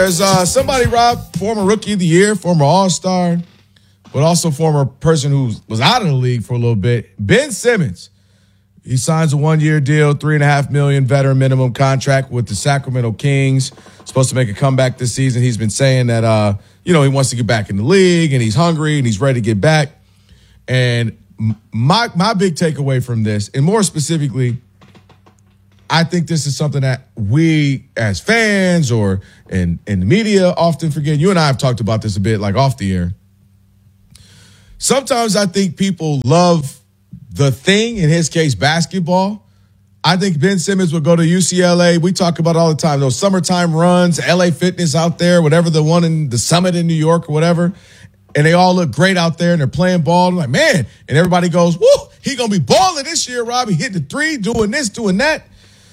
There's somebody, Rob, former Rookie of the Year, former All-Star, but also former person who was out of the league for a little bit. Ben Simmons. He signs a one-year deal, $3.5 million veteran minimum contract with the Sacramento Kings. Supposed to make a comeback this season. He's been saying that, he wants to get back in the league and he's hungry and he's ready to get back. And my big takeaway from this, and more specifically, I think this is something that we as fans or in the media often forget. You and I have talked about this a bit, like off the air. Sometimes I think people love the thing, in his case, basketball. I think Ben Simmons would go to UCLA. We talk about it all the time. Those summertime runs, LA Fitness out there, whatever, the one in the Summit in New York or whatever. And they all look great out there and they're playing ball. I'm like, man. And everybody goes, woo, he going to be balling this year, Robbie. Hitting the three, doing this, doing that.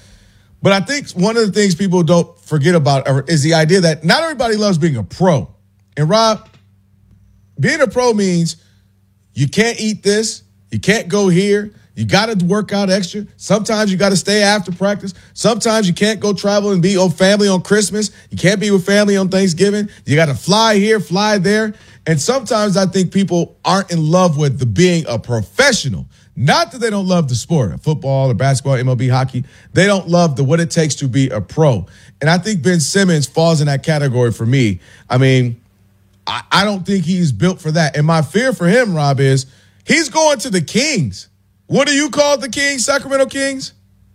But I think one of the things people don't forget about is the idea that not everybody loves being a pro. And Rob, being a pro means you can't eat this. You can't go here. You got to work out extra. Sometimes you got to stay after practice. Sometimes you can't go travel and be on family on Christmas. You can't be with family on Thanksgiving. You got to fly here, fly there. And sometimes I think people aren't in love with the being a professional. Not that they don't love the sport, football or basketball, MLB, hockey. They don't love what it takes to be a pro. And I think Ben Simmons falls in that category for me. I mean, I don't think he's built for that. And my fear for him, Rob, is he's going to the Kings. What do you call the Kings, Sacramento Kings?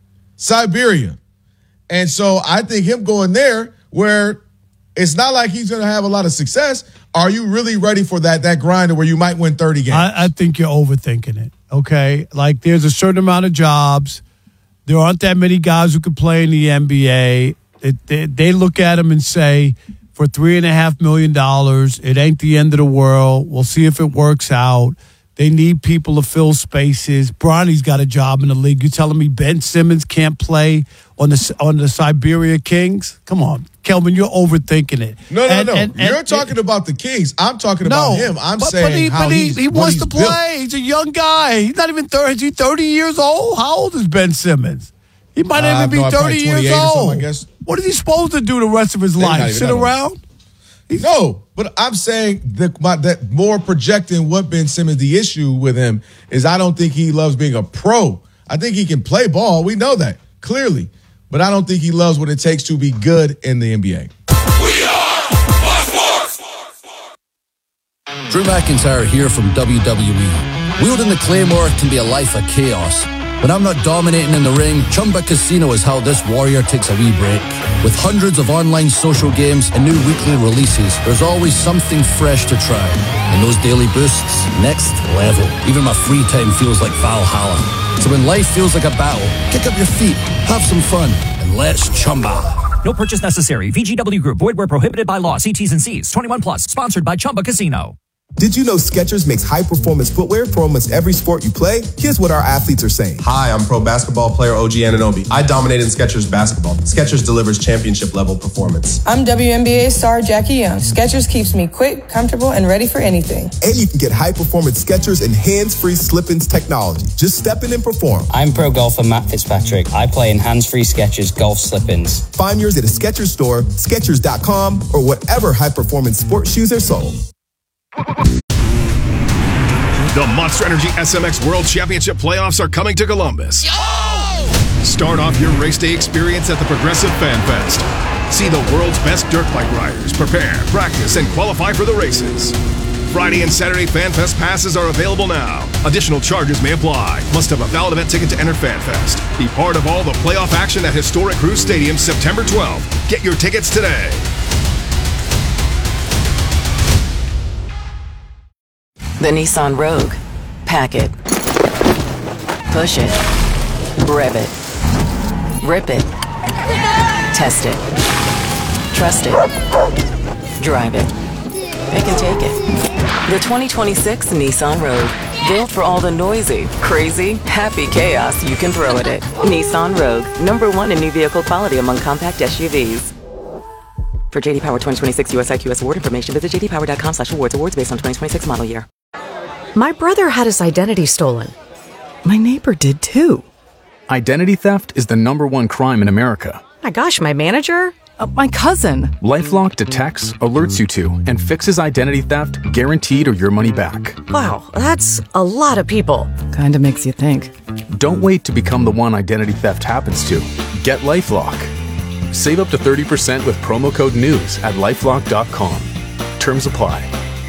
Siberia. And so I think him going there where it's not like he's going to have a lot of success. Are you really ready for that grinder where you might win 30 games? I think you're overthinking it, okay? Like there's a certain amount of jobs. There aren't that many guys who can play in the NBA. They look at him and say, for $3.5 million, it ain't the end of the world. We'll see if it works out. They need people to fill spaces. Bronny's got a job in the league. You're telling me Ben Simmons can't play on the Siberia Kings? Come on, Kelvin, you're overthinking it. No. You're talking about the Kings. I'm talking about him. I'm saying he wants to play. Built. He's a young guy. He's not even 30. Is he 30 years old? How old is Ben Simmons? He might even be 30 years old. I guess. What is he supposed to do the rest of his life? Sit around? No, but I'm saying that more projecting what Ben Simmons, the issue with him is I don't think he loves being a pro. I think he can play ball. We know that, clearly. But I don't think he loves what it takes to be good in the NBA. We are Sports! Drew McIntyre here from WWE. Wielding the Claymore can be a life of chaos. When I'm not dominating in the ring, Chumba Casino is how this warrior takes a wee break. With hundreds of online social games and new weekly releases, there's always something fresh to try. And those daily boosts, next level. Even my free time feels like Valhalla. So when life feels like a battle, kick up your feet, have some fun, and let's Chumba. No purchase necessary. VGW Group. Void where prohibited by law. See T's and C's. 21 plus. Sponsored by Chumba Casino. Did you know Skechers makes high-performance footwear for almost every sport you play? Here's what our athletes are saying. Hi, I'm pro basketball player OG Anunoby. I dominate in Skechers basketball. Skechers delivers championship-level performance. I'm WNBA star Jackie Young. Skechers keeps me quick, comfortable, and ready for anything. And you can get high-performance Skechers and hands-free slip-ins technology. Just step in and perform. I'm pro golfer Matt Fitzpatrick. I play in hands-free Skechers golf slip-ins. Find yours at a Skechers store, Skechers.com, or whatever high-performance sports shoes are sold. The Monster Energy SMX World Championship playoffs are coming to Columbus. Yo! Start off your race day experience at the Progressive Fan Fest. See the world's best dirt bike riders prepare, practice, and qualify for the races. Friday and Saturday Fan Fest passes are available now. Additional charges may apply. Must have a valid event ticket to enter Fan Fest. Be part of all the playoff action at historic Cruise Stadium September 12th. Get your tickets today. The Nissan Rogue. Pack it. Push it. Rev it. Rip it. Test it. Trust it. Drive it. Pick and take it. The 2026 Nissan Rogue. Built for all the noisy, crazy, happy chaos you can throw at it. Nissan Rogue. #1 in new vehicle quality among compact SUVs. For JD Power 2026 US IQS award information, visit jdpower.com/awards. Awards based on 2026 model year. My brother had his identity stolen. My neighbor did too. Identity theft is the #1 crime in America. My gosh, my manager? My cousin. LifeLock detects, alerts you to, and fixes identity theft, guaranteed or your money back. Wow, that's a lot of people. Kinda makes you think. Don't wait to become the one identity theft happens to. Get LifeLock. Save up to 30% with promo code NEWS at LifeLock.com. Terms apply.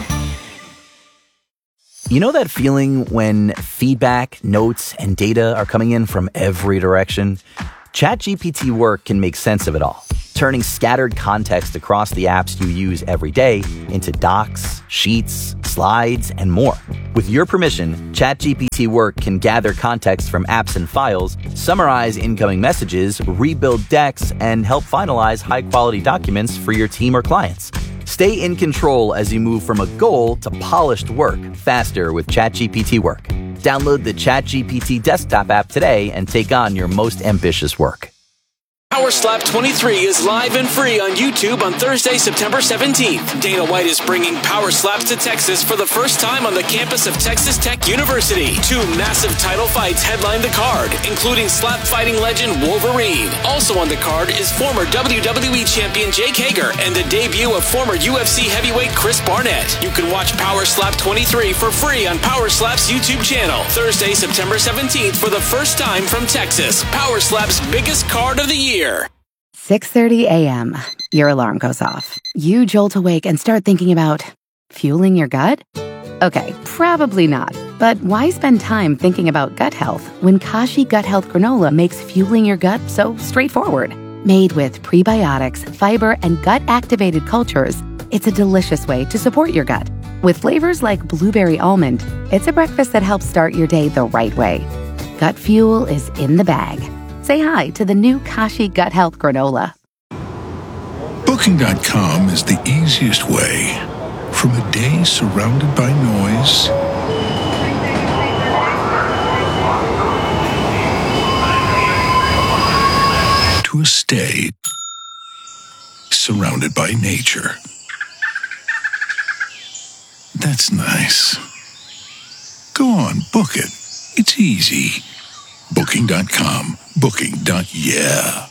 You know that feeling when feedback, notes, and data are coming in from every direction? ChatGPT Work can make sense of it all, turning scattered context across the apps you use every day into docs, sheets, slides, and more. With your permission, ChatGPT Work can gather context from apps and files, summarize incoming messages, rebuild decks, and help finalize high-quality documents for your team or clients. Stay in control as you move from a goal to polished work faster with ChatGPT Work. Download the ChatGPT desktop app today and take on your most ambitious work. Power Slap 23 is live and free on YouTube on Thursday, September 17th. Dana White is bringing Power Slaps to Texas for the first time on the campus of Texas Tech University. 2 massive title fights headline the card, including slap fighting legend Wolverine. Also on the card is former WWE champion Jake Hager and the debut of former UFC heavyweight Chris Barnett. You can watch Power Slap 23 for free on Power Slap's YouTube channel. Thursday, September 17th for the first time from Texas. Power Slap's biggest card of the year. 6:30 a.m. Your alarm goes off. You jolt awake and start thinking about fueling your gut? Okay, probably not. But why spend time thinking about gut health when Kashi Gut Health Granola makes fueling your gut so straightforward? Made with prebiotics, fiber, and gut-activated cultures, it's a delicious way to support your gut. With flavors like blueberry almond, it's a breakfast that helps start your day the right way. Gut fuel is in the bag. Say hi to the new Kashi Gut Health Granola. Booking.com is the easiest way from a day surrounded by noise to a stay surrounded by nature. That's nice. Go on, book it. It's easy. Booking.com. Booking.yeah.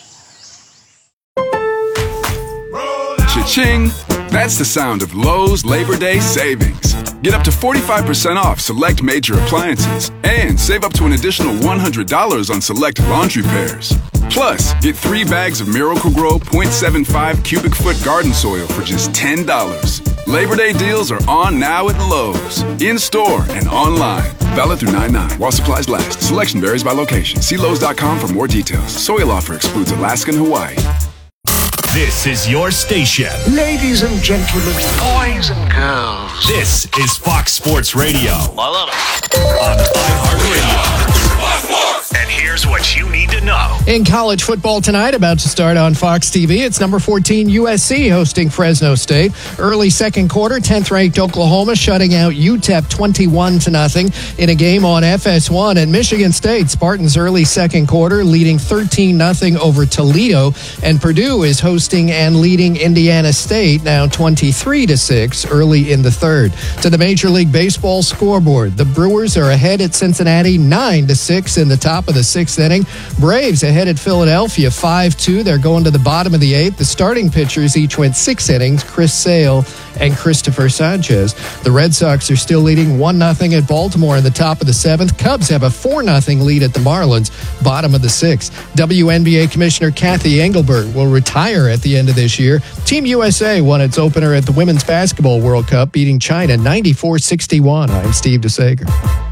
Cha-ching! That's the sound of Lowe's Labor Day savings. Get up to 45% off select major appliances and save up to an additional $100 on select laundry pairs. Plus, get 3 bags of Miracle-Gro 0.75 cubic foot garden soil for just $10. Labor Day deals are on now at Lowe's, in-store and online. Valid through 9/9 while supplies last. Selection varies by location. See Lowe's.com for more details. Soil offer excludes Alaska and Hawaii. This is your station. Ladies and gentlemen, boys and girls. This is Fox Sports Radio. I love it. On iHeartRadio. And here's what you need to know. In college football tonight, about to start on Fox TV, it's number 14 USC hosting Fresno State. Early second quarter, 10th-ranked Oklahoma shutting out UTEP 21-0 in a game on FS1. At Michigan State, Spartans early second quarter leading 13-0 over Toledo. And Purdue is hosting and leading Indiana State now 23-6 early in the third. To the Major League Baseball scoreboard, the Brewers are ahead at Cincinnati 9-6 in the top of the 6th inning. Braves ahead at Philadelphia 5-2. They're going to the bottom of the 8th. The starting pitchers each went 6 innings, Chris Sale and Christopher Sanchez. The Red Sox are still leading 1-0 at Baltimore in the top of the 7th. Cubs have a 4-0 lead at the Marlins, bottom of the 6th. WNBA Commissioner Kathy Engelbert will retire at the end of this year. Team USA won its opener at the Women's Basketball World Cup, beating China 94-61. I'm Steve DeSager.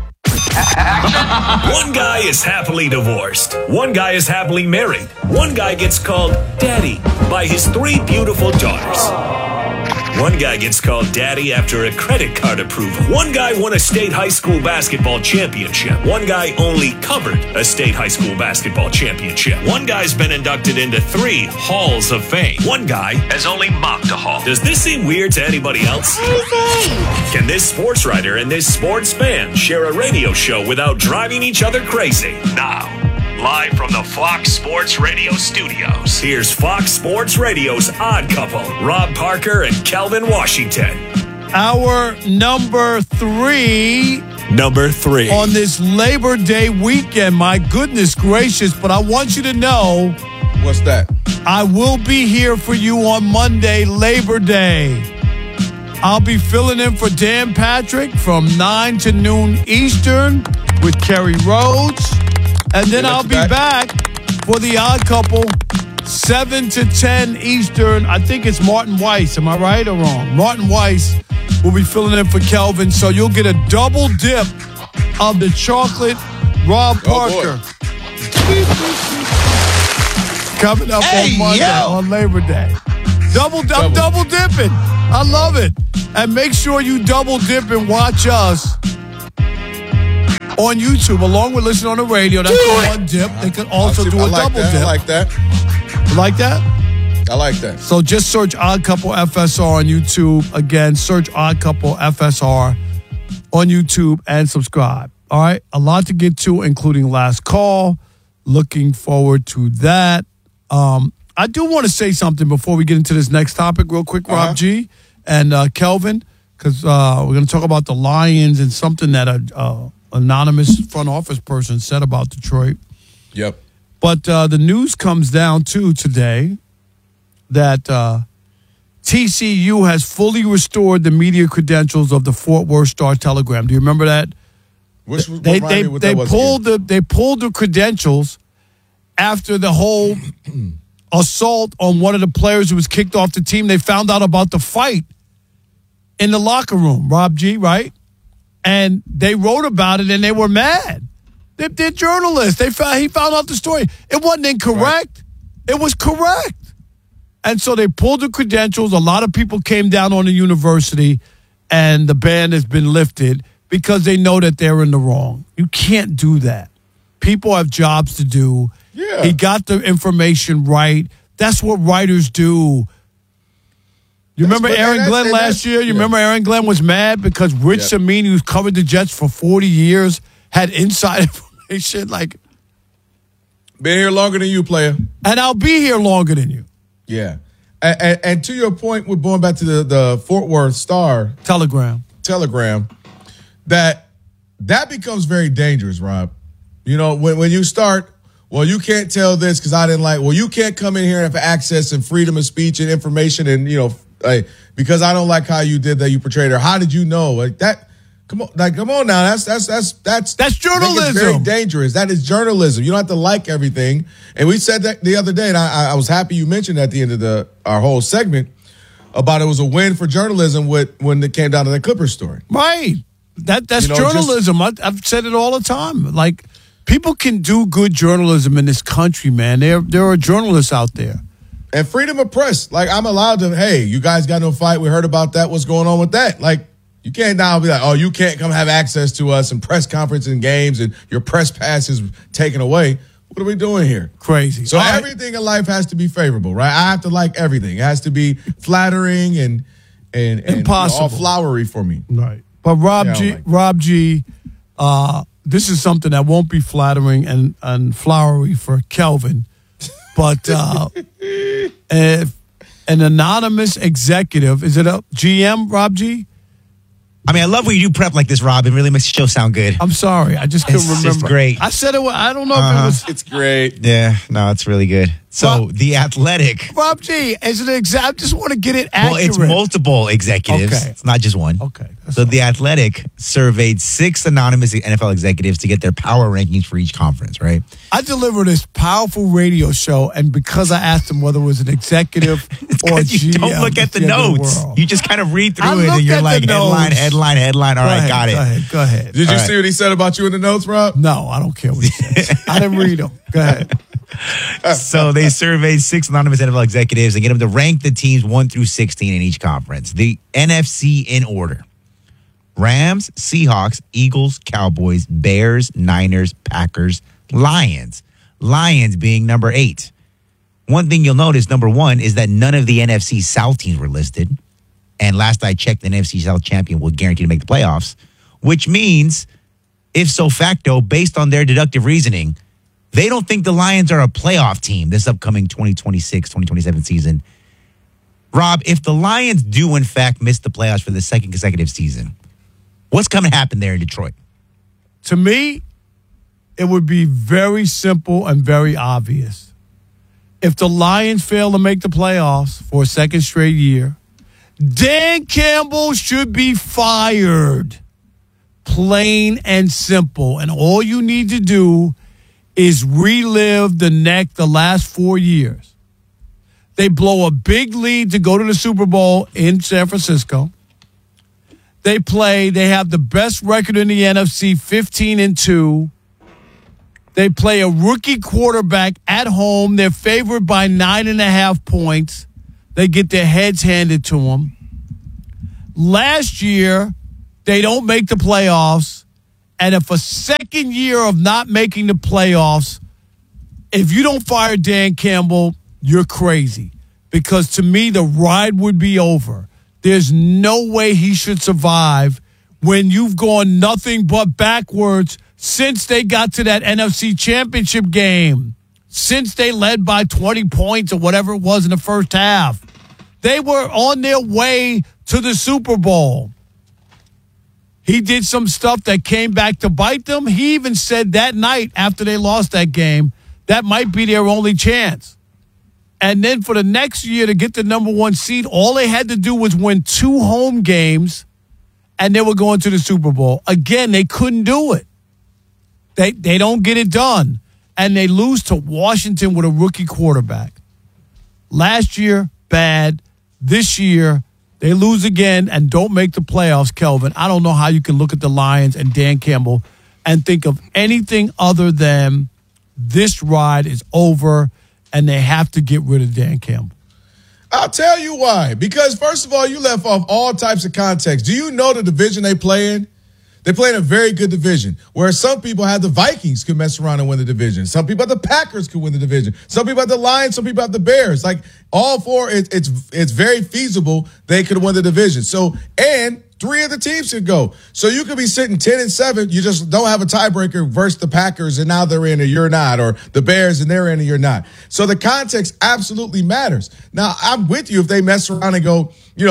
One guy is happily divorced. One guy is happily married. One guy gets called daddy by his 3 beautiful daughters. One guy gets called daddy after a credit card approval. One guy won a state high school basketball championship. One guy only covered a state high school basketball championship. One guy's been inducted into 3 halls of fame. One guy has only mopped a hall. Does this seem weird to anybody else? Can this sports writer and this sports fan share a radio show without driving each other crazy? Now, live from the Fox Sports Radio studios, here's Fox Sports Radio's odd couple, Rob Parker and Calvin Washington. Our number 3 on this Labor Day weekend. My goodness gracious, but I want you to know. What's that? I will be here for you on Monday, Labor Day. I'll be filling in for Dan Patrick from 9 to noon Eastern with Kerry Rhodes. And then I'll be back for the Odd Couple, 7 to 10 Eastern. I think it's Martin Weiss. Am I right or wrong? Martin Weiss will be filling in for Kelvin. So you'll get a double dip of the chocolate Rob Parker. Coming up on Monday on Labor Day. I'm double dipping. I love it. And make sure you double dip and watch us on YouTube along with listening on the radio. That's one dip. They can also do a double dip. I like that. You like that? I like that. So just search Odd Couple FSR on YouTube. Again, search Odd Couple FSR on YouTube and subscribe. All right? A lot to get to, including last call. Looking forward to that. I do want to say something before we get into this next topic real quick, Rob G and Kelvin, because we're going to talk about the Lions and something that an anonymous front office person said about Detroit. Yep. But the news comes down to today that TCU has fully restored the media credentials of the Fort Worth Star-Telegram. Do you remember that? They pulled the credentials after the whole assault on one of the players who was kicked off the team. They found out about the fight in the locker room, Rob G, right? And they wrote about it and they were mad. They're journalists. He found out the story. It wasn't incorrect. Right. It was correct. And so they pulled the credentials. A lot of people came down on the university and the ban has been lifted because they know that they're in the wrong. You can't do that. People have jobs to do. Yeah. He got the information right. That's what writers do. You remember Aaron Glenn last year? You remember Aaron Glenn was mad because Rich Samini, who's covered the Jets for 40 years, had inside information like... Been here longer than you, player. And I'll be here longer than you. Yeah. And to your point, we're going back to the Fort Worth Star-Telegram, that becomes very dangerous, Rob. You know, when you start... Well, you can't tell this because I didn't like. Well, you can't come in here and have access and freedom of speech and information, and because I don't like how you did that. You portrayed her. How did you know like that? Come on now. That's journalism. Very dangerous. That is journalism. You don't have to like everything. And we said that the other day, and I was happy you mentioned at the end of our whole segment about it was a win for journalism when it came down to the Clippers story. Right. That's journalism. I've said it all the time. Like. People can do good journalism in this country, man. There are journalists out there. And freedom of press. Like, I'm allowed to, hey, you guys got no fight. We heard about that. What's going on with that? Like, you can't now be like, oh, you can't come have access to us and press conference and games and your press pass is taken away. What are we doing here? Crazy. So everything in life has to be favorable, right? I have to like everything. It has to be flattering and impossible. All flowery for me. Right. But Rob G, this is something that won't be flattering and flowery for Kelvin, but an anonymous executive, is it a GM, Rob G? I mean, I love when you do prep like this, Rob. It really makes the show sound good. I'm sorry. I just couldn't remember. It's great. I said it. I don't know if it was. It's great. Yeah. No, it's really good. So, The Athletic. Rob G, is it exact? I just want to get it accurate. Well, it's multiple executives. Okay. It's not just one. Okay. So, The Athletic surveyed 6 anonymous NFL executives to get their power rankings for each conference, right? I delivered this powerful radio show, and because I asked them whether it was an executive or a GM. You don't look at the notes. You just kind of read through it, and you're like, headline. All right, got it. Go ahead. Did you see what he said about you in the notes, Rob? No, I don't care what he said. I didn't read them. Go ahead. So they surveyed 6 anonymous NFL executives and get them to rank the teams 1 through 16 in each conference. The NFC in order: Rams, Seahawks, Eagles, Cowboys, Bears, Niners, Packers, Lions. Lions being number 8. One thing you'll notice, number 1, is that none of the NFC South teams were listed. And last I checked, the NFC South champion will guarantee to make the playoffs, which means, if so facto, based on their deductive reasoning, they don't think the Lions are a playoff team this upcoming 2026-2027 season. Rob, if the Lions do, in fact, miss the playoffs for the second consecutive season, what's going to happen there in Detroit? To me, it would be very simple and very obvious. if the Lions fail to make the playoffs for a second straight year, Dan Campbell should be fired. Plain and simple. And all you need to do is relive the last 4 years. They blow a big lead to go to the Super Bowl in San Francisco. They have the best record in the NFC, 15-2. They play a rookie quarterback at home. They're favored by 9.5 points. They get their heads handed to them. Last year, they don't make the playoffs. And if a second year of not making the playoffs, if you don't fire Dan Campbell, you're crazy. Because to me, the ride would be over. There's no way he should survive when you've gone nothing but backwards since they got to that NFC Championship game, since they led by 20 points or whatever it was in the first half. They were on their way to the Super Bowl. He did some stuff that came back to bite them. He even said that night after they lost that game, that might be their only chance. And then for the next year to get the number 1 seed, all they had to do was win 2 home games, and they were going to the Super Bowl. Again, they couldn't do it. They don't get it done. And they lose to Washington with a rookie quarterback. Last year, bad. This year, they lose again and don't make the playoffs, Kelvin. I don't know how you can look at the Lions and Dan Campbell and think of anything other than this ride is over and they have to get rid of Dan Campbell. I'll tell you why. Because, first of all, you left off all types of context. Do you know the division they play in? They play in a very good division where some people have the Vikings could mess around and win the division. Some people have the Packers could win the division. Some people have the Lions. Some people have the Bears. Like all four, it's very feasible they could win the division. So, and 3 of the teams could go. So you could be sitting 10-7. You just don't have a tiebreaker versus the Packers and now they're in and you're not, or the Bears and they're in and you're not. So the context absolutely matters. Now, I'm with you if they mess around and go,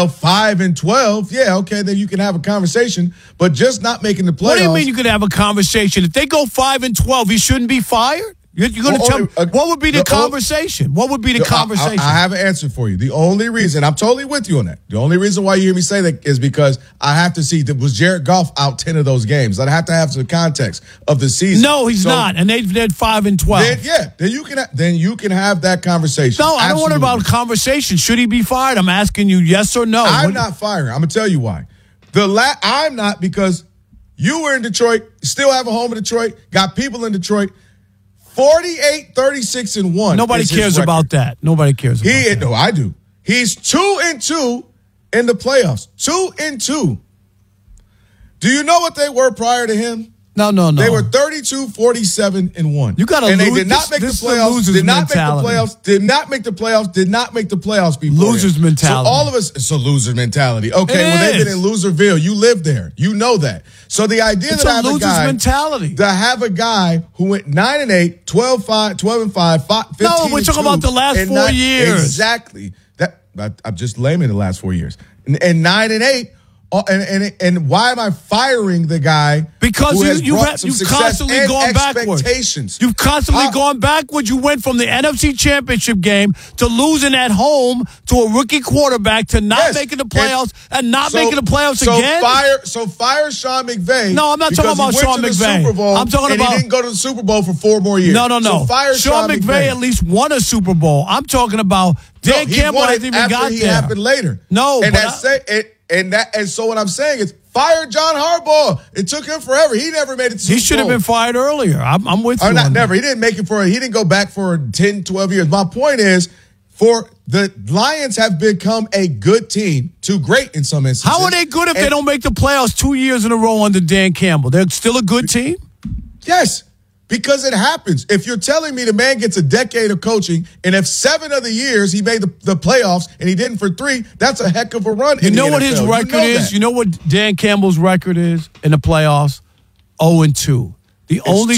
5-12. Yeah, okay, then you can have a conversation, but just not making the playoffs. What do you mean you could have a conversation? If they go 5-12, he shouldn't be fired? You're going to tell me, what would be the conversation? What would be the conversation? I have an answer for you. The only reason, I'm totally with you on that. The only reason why you hear me say that is because I have to see, was Jared Goff out 10 of those games? I'd have to have some context of the season. No, he's not, and they're 5-12. Then you can have that conversation. No, I don't want about conversation. Should he be fired? I'm asking you yes or no. I'm not firing. I'm going to tell you why. I'm not, because you were in Detroit, still have a home in Detroit, got people in Detroit. 48-36-1. Nobody cares about that. Nobody cares about that. No, I do. He's 2-2 in the playoffs. 2-2. Do you know what they were prior to him? No. They were 32-47-1. You got to lose. And they lose. did not make the playoffs. Did not make the playoffs before. Losers mentality. So all of us, it's a loser mentality. Okay, they've been in Loserville. You live there. You know that. So the idea it's that I have a guy mentality. To have a guy who went 9-8, 12-5, 15-2. No, we're talking about the last 4 years. Exactly. I'm just laming the last 4 years. And 9-8. And why am I firing the guy? Because you've constantly gone backwards. You've constantly gone backwards. You went from the NFC Championship game to losing at home to a rookie quarterback to not making the playoffs and not making the playoffs again. Fire Sean McVay. No, I'm not talking about Sean McVay. I'm talking about he didn't go to the Super Bowl for 4 more years. No. So fire Sean McVay at least won a Super Bowl. I'm talking about Dan Campbell hasn't even got there. He happened later. No, and so what I'm saying is fire John Harbaugh. It took him forever. He never made it to Super Bowl. He should have been fired earlier. I'm with you. Never. He didn't make it he didn't go back for 10, 12 years. My point is, the Lions have become a good team, too great in some instances. How are they good if they don't make the playoffs 2 years in a row under Dan Campbell? They're still a good team? Yes. Because it happens. If you're telling me the man gets a decade of coaching, and if 7 of the years he made the playoffs and he didn't for 3, that's a heck of a run. You know what his record is? You know what Dan Campbell's record is in the playoffs? 0-2. It's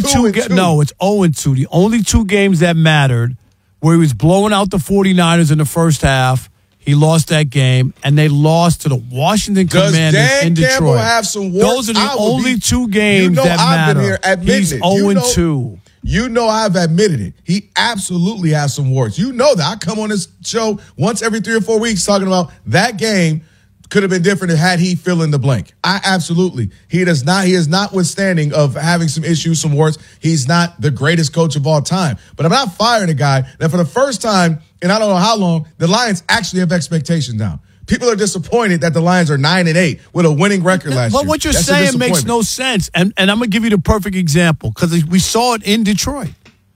0-2. The only 2 games that mattered where he was blowing out the 49ers in the first half. He lost that game, and they lost to the Washington Commanders in Detroit. Campbell have some warts? Those are the only 2 games that matter. He's 0-2. You know I've admitted it. He absolutely has some warts. You know that. I come on this show once every 3 or 4 weeks talking about that game could have been different had he fill in the blank. He is not withstanding of having some issues, some warts. He's not the greatest coach of all time. But I'm not firing a guy that for the first time in I don't know how long, the Lions actually have expectations now. People are disappointed that the Lions are 9-8 with a winning record last year. But what you're saying makes no sense. And I'm going to give you the perfect example because we saw it in Detroit.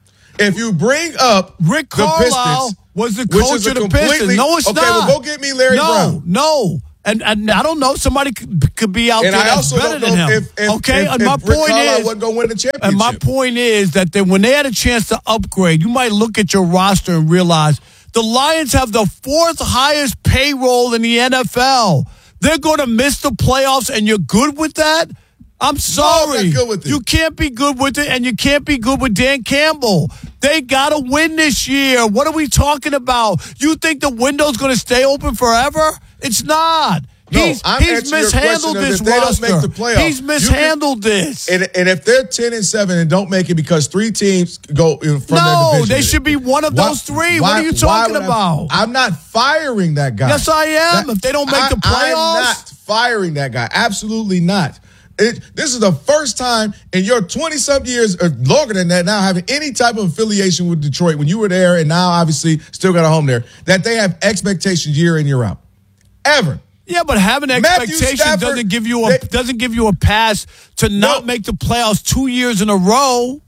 If you bring up Rick Carlisle was the coach of the Pistons. No, it's not. Okay, well, go get me Larry Brown. No. And I don't know. Somebody could be out there that's better than him. And my point is, wasn't going to win the championship. And my point is that when they had a chance to upgrade, you might look at your roster and realize the Lions have the 4th highest payroll in the NFL. They're going to miss the playoffs, and you're good with that? I'm sorry. No, I'm not good with it. You can't be good with it, and you can't be good with Dan Campbell. They got to win this year. What are we talking about? You think the window's going to stay open forever? It's not. No, he's mishandled mishandled this if they roster. Don't make the playoffs, he's mishandled this. And if they're 10-7 and don't make it because 3 teams go from their division. No, they should be one of those 3. What are you talking about? I'm not firing that guy. Yes, I am. If they don't make the playoffs. I'm not firing that guy. Absolutely not. This is the first time in your 20-something years or longer than that now having any type of affiliation with Detroit when you were there and now obviously still got a home there that they have expectations year in, year out. Ever. Yeah, but having expectations doesn't give you a pass to not make the playoffs 2 years in a row.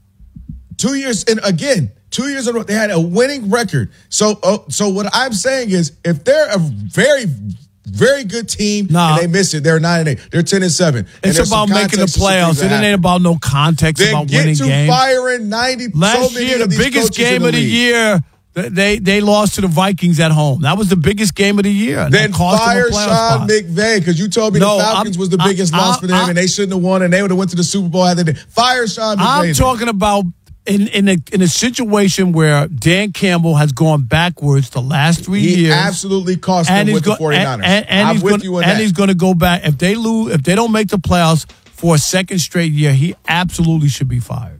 2 years in a row. They had a winning record. So what I'm saying is if they're a very, very good team and they miss it, they're 9-8. They're 10-7. It's about making the playoffs. It ain't about no context about winning games. Then get to firing 90. Last year, the biggest game of the year. They lost to the Vikings at home. That was the biggest game of the year. Then fire Sean McVay because you told me the Falcons was the biggest loss for them and they shouldn't have won and they would have went to the Super Bowl had they did. Fire Sean McVay. I'm talking about in a situation where Dan Campbell has gone backwards the last 3 years. He absolutely cost them with the 49ers. I'm with you on that. And he's going to go back. If they don't make the playoffs for a second straight year, he absolutely should be fired.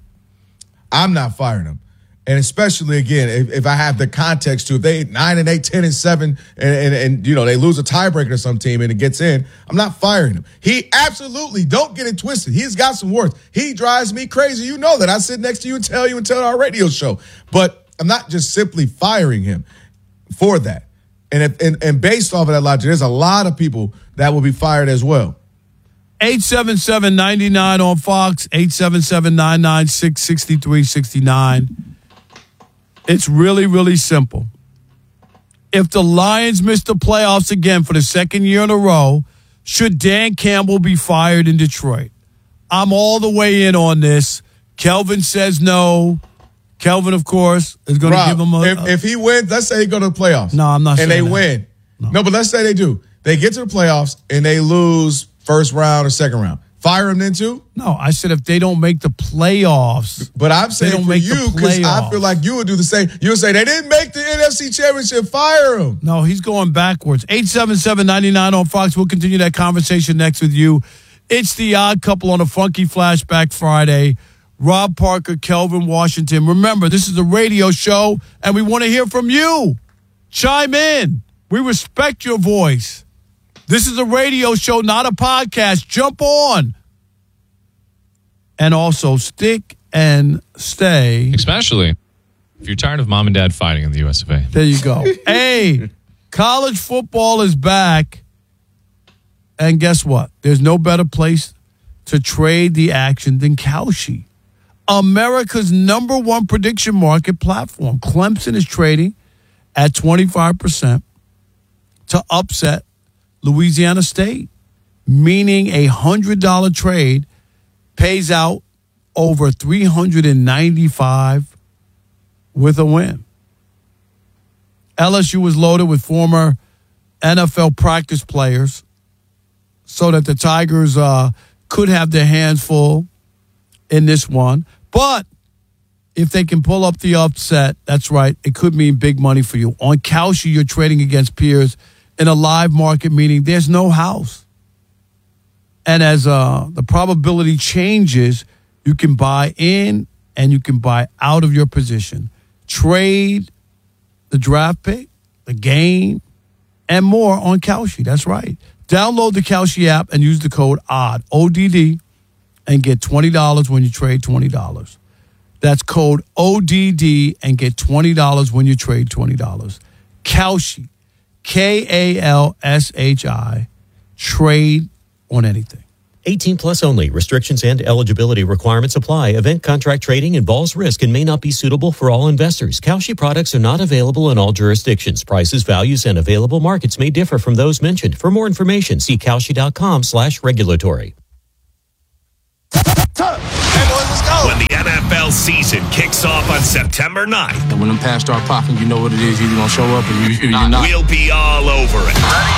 I'm not firing him. And especially, again, if I have the context to if they 9-8, 10-7, and you know they lose a tiebreaker to some team and it gets in, I'm not firing him. He absolutely, don't get it twisted. He's got some worth. He drives me crazy. You know that. I sit next to you and tell our radio show. But I'm not just simply firing him for that. And based off of that logic, there's a lot of people that will be fired as well. 877-99 on Fox, 877-996-6369. It's really, really simple. If the Lions miss the playoffs again for the second year in a row, should Dan Campbell be fired in Detroit? I'm all the way in on this. Kelvin says no. Kelvin, of course, is going to give him if he wins, let's say he go to the playoffs. No, I'm not saying and they that. win. No, but let's say they do. They get to the playoffs and they lose first round or second round. Fire him then too? No, I said if they don't make the playoffs. But I'm saying for you, because I feel like you would do the same. You would say they didn't make the NFC Championship. Fire him. No, he's going backwards. 877-99 on Fox. We'll continue that conversation next with you. It's the Odd Couple on a Funky Flashback Friday. Rob Parker, Kelvin Washington. Remember, this is a radio show, and we want to hear from you. Chime in. We respect your voice. This is a radio show, not a podcast. Jump on. And also stick and stay. Especially if you're tired of mom and dad fighting in the US of A. There you go. Hey, college football is back. And guess what? There's no better place to trade the action than Kalshi, America's #1 prediction market platform. Clemson is trading at 25% to upset Louisiana State, meaning a $100 trade pays out over $395 with a win. LSU was loaded with former NFL practice players so that the Tigers could have their hands full in this one. But if they can pull up the upset, that's right, it could mean big money for you. On Kalshi, you're trading against peers in a live market, meaning there's no house. And as the probability changes, you can buy in and you can buy out of your position. Trade the draft pick, the game, and more on Kalshi. That's right. Download the Kalshi app and use the code ODD, ODD, and get $20 when you trade $20. That's code ODD and get $20 when you trade $20. Kalshi, Kalshi, trade on anything. 18 plus only. Restrictions and eligibility requirements apply. Event contract trading involves risk and may not be suitable for all investors. Kalshi products are not available in all jurisdictions. Prices, values, and available markets may differ from those mentioned. For more information, see Kalshi.com/regulatory. When the NFL season kicks off on September 9th. And when them pads start popping, you know what it is. You're going to show up or you're not. We'll be all over it.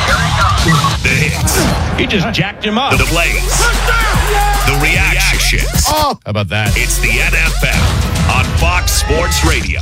The hits. He just jacked him up. The plays. The reactions. How about that? It's the NFL on Fox Sports Radio.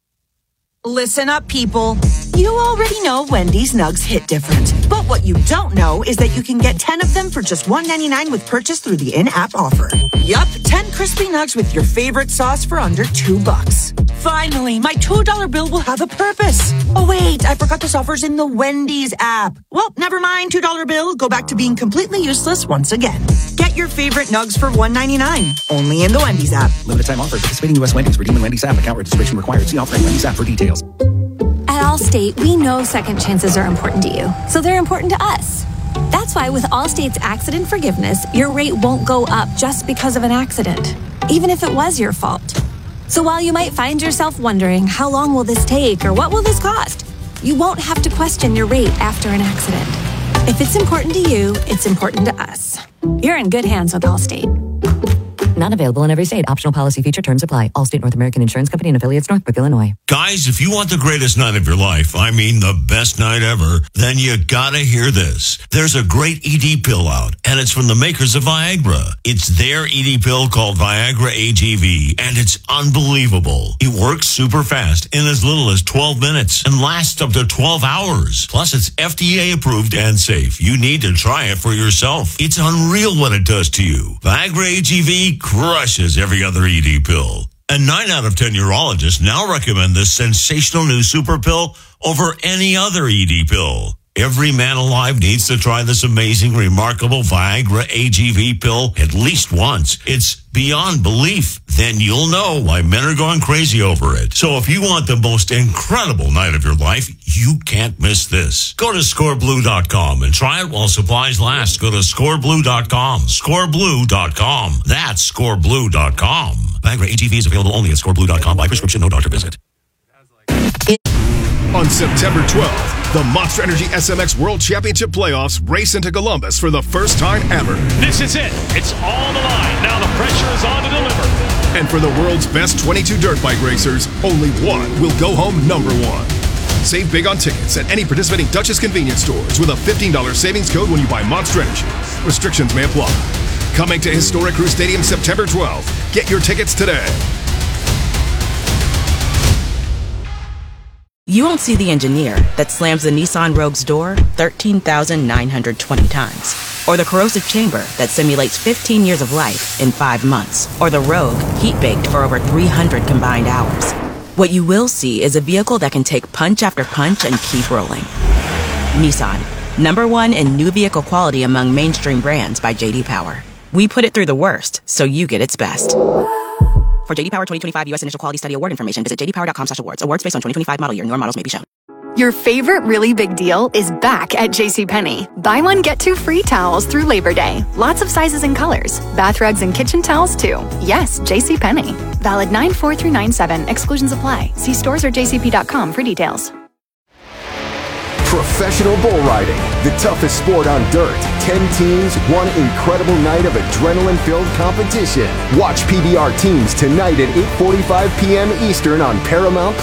Listen up, people. You already know Wendy's nugs hit different. But what you don't know is that you can get 10 of them for just $1.99 with purchase through the in-app offer. Yup, 10 crispy nugs with your favorite sauce for under $2. Finally, my $2 bill will have a purpose. Oh, wait, I forgot this offer's in the Wendy's app. Well, never mind, $2 bill. Go back to being completely useless once again. Get your favorite nugs for $1.99. Only in the Wendy's app. Limited time offer. Participating U.S. Wendy's. Redeem in Wendy's app. Account registration required. See offer in Wendy's app for details. At Allstate, we know second chances are important to you, so they're important to us. That's why with Allstate's accident forgiveness, your rate won't go up just because of an accident, even if it was your fault. So while you might find yourself wondering, how long will this take or what will this cost? You won't have to question your rate after an accident. If it's important to you, it's important to us. You're in good hands with Allstate. Not available in every state. Optional policy feature terms apply. Allstate North American Insurance Company and affiliates, Northbrook, Illinois. Guys, if you want the greatest night of your life, I mean the best night ever, then you gotta hear this. There's a great ED pill out, and it's from the makers of Viagra. It's their ED pill called Viagra AGV, and it's unbelievable. It works super fast in as little as 12 minutes and lasts up to 12 hours. Plus, it's FDA approved and safe. You need to try it for yourself. It's unreal what it does to you. Viagra AGV crushes every other ED pill. And 9 out of 10 urologists now recommend this sensational new super pill over any other ED pill. Every man alive needs to try this amazing, remarkable Viagra AGV pill at least once. It's beyond belief. Then you'll know why men are going crazy over it. So if you want the most incredible night of your life, you can't miss this. Go to scoreblue.com and try it while supplies last. Go to scoreblue.com. Scoreblue.com. That's scoreblue.com. Viagra AGV is available only at scoreblue.com by prescription, no doctor visit. On September 12th, the Monster Energy SMX World Championship Playoffs race into Columbus for the first time ever. This is it. It's all the line. Now the pressure is on to deliver. And for the world's best 22 dirt bike racers, only one will go home number one. Save big on tickets at any participating Duchess convenience stores with a $15 savings code when you buy Monster Energy. Restrictions may apply. Coming to Historic Crew Stadium September 12th. Get your tickets today. You won't see the engineer that slams the Nissan Rogue's door 13,920 times. Or the corrosive chamber that simulates 15 years of life in 5 months. Or the Rogue heat-baked for over 300 combined hours. What you will see is a vehicle that can take punch after punch and keep rolling. Nissan, #1 in new vehicle quality among mainstream brands by J.D. Power. We put it through the worst, so you get its best. For J.D. Power 2025 U.S. Initial Quality Study Award information, visit jdpower.com/awards. Awards based on 2025 model year. Newer models may be shown. Your favorite really big deal is back at JCPenney. Buy one, get 2 free towels through Labor Day. Lots of sizes and colors. Bath rugs and kitchen towels, too. Yes, JCPenney. Valid 9/4 through 9/7. Exclusions apply. See stores or jcp.com for details. Professional bull riding, the toughest sport on dirt. 10 teams, one incredible night of adrenaline-filled competition. Watch PBR teams tonight at 8:45 p.m. Eastern on Paramount+.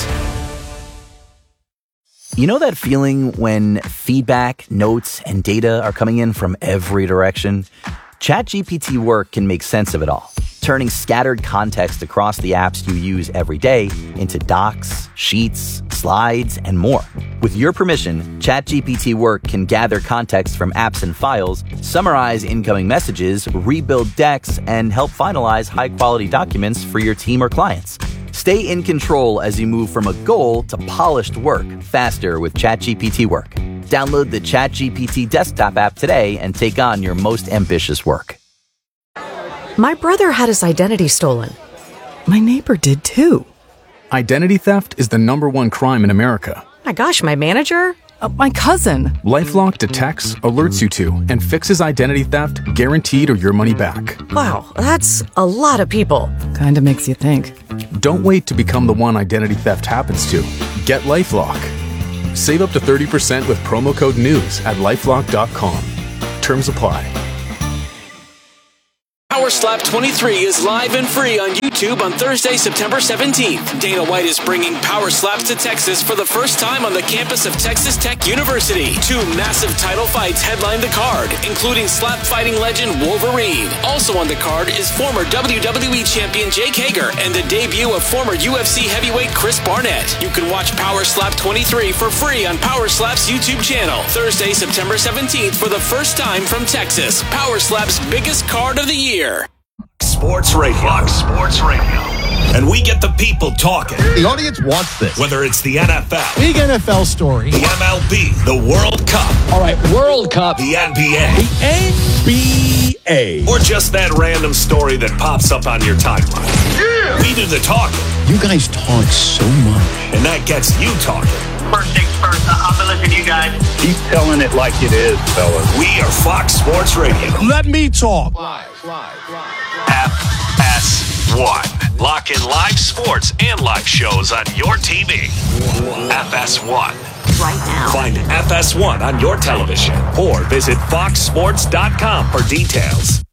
You know that feeling when feedback, notes, and data are coming in from every direction? ChatGPT Work can make sense of it all. turning scattered context across the apps you use every day into docs, sheets, slides, and more. With your permission, ChatGPT Work can gather context from apps and files, summarize incoming messages, rebuild decks, and help finalize high-quality documents for your team or clients. Stay in control as you move from a goal to polished work faster with ChatGPT Work. Download the ChatGPT desktop app today and take on your most ambitious work. My brother had his identity stolen. My neighbor did too. Identity theft is the #1 crime in America. My gosh, my manager? My cousin. LifeLock detects, alerts you to, and fixes identity theft guaranteed or your money back. Wow, that's a lot of people. Kinda makes you think. Don't wait to become the one identity theft happens to. Get LifeLock. Save up to 30% with promo code NEWS at LifeLock.com. Terms apply. Power Slap 23 is live and free on YouTube on Thursday, September 17th. Dana White is bringing Power Slaps to Texas for the first time on the campus of Texas Tech University. 2 massive title fights headline the card, including slap fighting legend Wolverine. Also on the card is former WWE champion Jake Hager and the debut of former UFC heavyweight Chris Barnett. You can watch Power Slap 23 for free on Power Slap's YouTube channel. Thursday, September 17th for the first time from Texas. Power Slap's biggest card of the year. Sports Radio. Fox Sports Radio. And we get the people talking. The audience wants this. Whether it's the NFL. Big NFL story. The MLB. The World Cup. All right, World Cup. The NBA. The NBA. Or just that random story that pops up on your timeline. Yeah. We do the talking. You guys talk so much. And that gets you talking. First things first, I'm going to listen to you guys. Keep telling it like it is, fellas. We are Fox Sports Radio. Let me talk. FS1. Lock in live sports and live shows on your TV. FS1. Right now. Find FS1 on your television or visit foxsports.com for details.